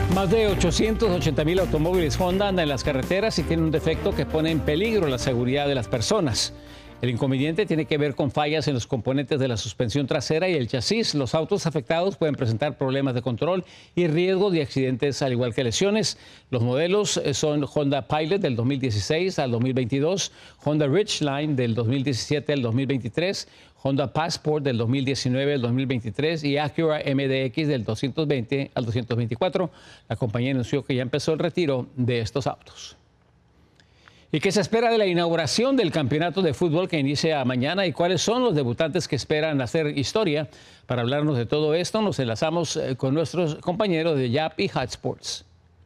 Más de 880,000 automóviles Honda andan en las carreteras y tienen un defecto que pone en peligro la seguridad de las personas. El inconveniente tiene que ver con fallas en los componentes de la suspensión trasera y el chasis. Los autos afectados pueden presentar problemas de control y riesgo de accidentes, al igual que lesiones. Los modelos son Honda Pilot del 2016 al 2022, Honda Ridgeline del 2017 al 2023, Honda Passport del 2019 al 2023 y Acura MDX del 220 al 224. La compañía anunció que ya empezó el retiro de estos autos. ¿Y qué se espera de la inauguración del campeonato de fútbol que inicia mañana? ¿Y cuáles son los debutantes que esperan hacer historia? Para hablarnos de todo esto, nos enlazamos con nuestros compañeros de Yap y Hot Sports.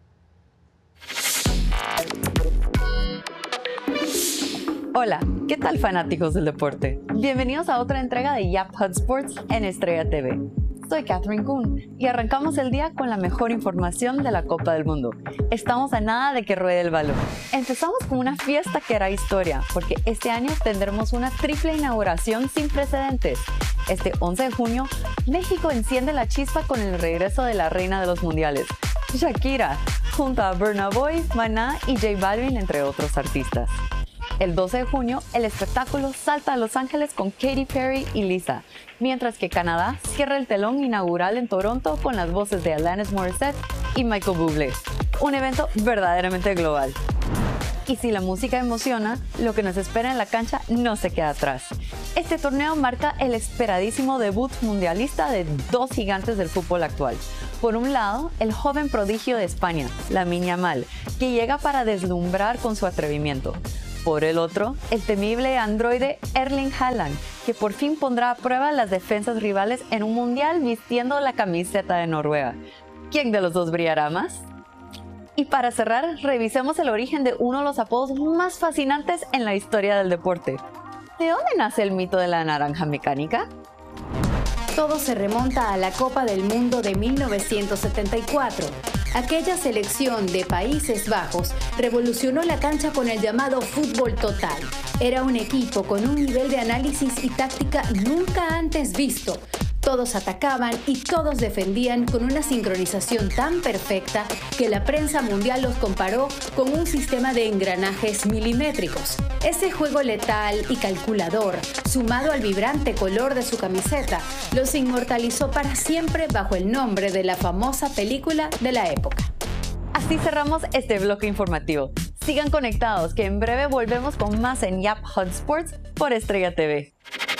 Hola, ¿qué tal fanáticos del deporte? Bienvenidos a otra entrega de Yap Hot Sports en Estrella TV. Soy Catherine Kuhn y arrancamos el día con la mejor información de la Copa del Mundo. Estamos a nada de que ruede el balón. Empezamos con una fiesta que hará historia, porque este año tendremos una triple inauguración sin precedentes. Este 11 de junio, México enciende la chispa con el regreso de la reina de los mundiales, Shakira, junto a Burna Boy, Maná y J Balvin, entre otros artistas. El 12 de junio, el espectáculo salta a Los Ángeles con Katy Perry y Lisa, mientras que Canadá cierra el telón inaugural en Toronto con las voces de Alanis Morissette y Michael Bublé. Un evento verdaderamente global. Y si la música emociona, lo que nos espera en la cancha no se queda atrás. Este torneo marca el esperadísimo debut mundialista de dos gigantes del fútbol actual. Por un lado, el joven prodigio de España, Lamine Yamal, que llega para deslumbrar con su atrevimiento. Por el otro, el temible androide Erling Haaland, que por fin pondrá a prueba las defensas rivales en un mundial vistiendo la camiseta de Noruega. ¿Quién de los dos brillará más? Y para cerrar, revisemos el origen de uno de los apodos más fascinantes en la historia del deporte. ¿De dónde nace el mito de la naranja mecánica? Todo se remonta a la Copa del Mundo de 1974. Aquella selección de Países Bajos revolucionó la cancha con el llamado fútbol total. Era un equipo con un nivel de análisis y táctica nunca antes visto. Todos atacaban y todos defendían con una sincronización tan perfecta que la prensa mundial los comparó con un sistema de engranajes milimétricos. Ese juego letal y calculador, sumado al vibrante color de su camiseta, los inmortalizó para siempre bajo el nombre de la famosa película de la época. Así cerramos este bloque informativo. Sigan conectados, que en breve volvemos con más en Yap Hot Sports por Estrella TV.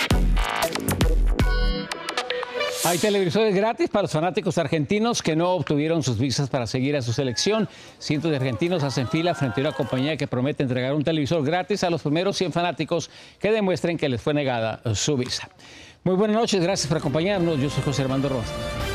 Hay televisores gratis para los fanáticos argentinos que no obtuvieron sus visas para seguir a su selección. Cientos de argentinos hacen fila frente a una compañía que promete entregar un televisor gratis a los primeros 100 fanáticos que demuestren que les fue negada su visa. Muy buenas noches, gracias por acompañarnos. Yo soy José Armando Rosa.